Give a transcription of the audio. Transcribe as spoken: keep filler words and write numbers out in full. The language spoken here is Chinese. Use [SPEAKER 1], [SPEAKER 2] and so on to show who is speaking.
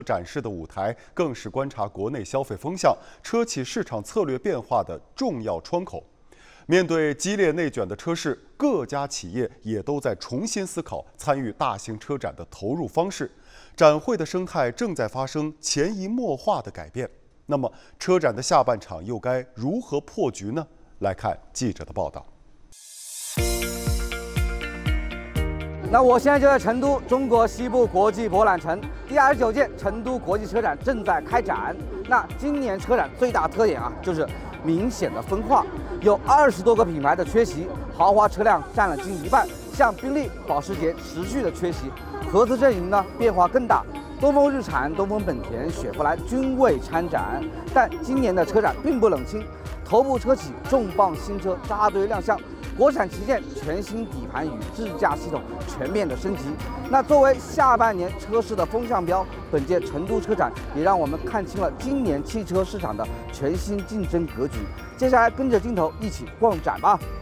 [SPEAKER 1] 展示的舞台更是观察国内消费风向、车企市场策略变化的重要窗口。面对激烈内卷的车市，各家企业也都在重新思考参与大型车展的投入方式。展会的生态正在发生潜移默化的改变。那么，车展的下半场又该如何破局呢？来看记者的报道。
[SPEAKER 2] 那我现在就在成都中国西部国际博览城，第二十九届成都国际车展正在开展。那今年车展最大特点啊，就是明显的分化，有二十多个品牌的缺席，豪华车辆占了近一半，像宾利、保时捷持续的缺席，合资阵营呢变化更大。东风日产、东风本田、雪佛兰均未参展，但今年的车展并不冷清，头部车企重磅新车扎堆亮相。国产旗舰全新底盘与智驾系统全面的升级。那作为下半年车市的风向标，本届成都车展也让我们看清了今年汽车市场的全新竞争格局。接下来跟着镜头一起逛展吧。